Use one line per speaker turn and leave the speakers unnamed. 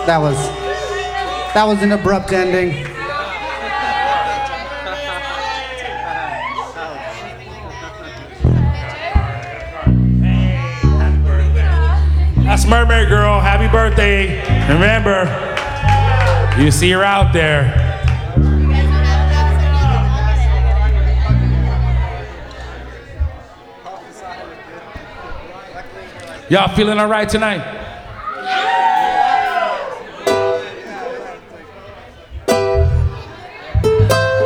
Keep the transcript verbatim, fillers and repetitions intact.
That was, that was an abrupt ending.
That's Mermaid Girl. Happy birthday. Remember, you see her out there. Y'all feeling all right tonight?